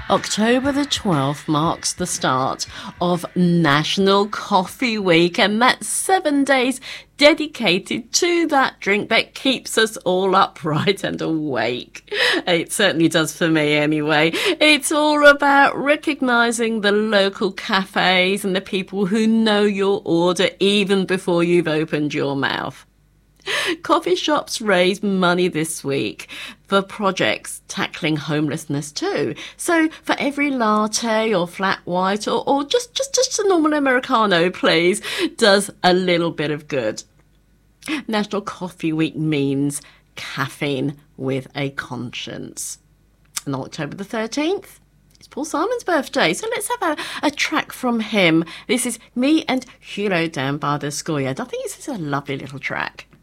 October the 12th marks the start of National Coffee Week, and that's 7 days dedicated to that drink that keeps us all upright and awake. It certainly does for me anyway. It's all about recognising the local cafes and the people who know your order even before you've opened your mouth. Coffee shops raise money this week for projects tackling homelessness too. So for every latte or flat white or just a normal Americano, please, does a little bit of good. National Coffee Week means caffeine with a conscience. And on October the 13th, it's Paul Simon's birthday, so let's have a track from him. This is Me and Hero down by the schoolyard. I think this is a lovely little track.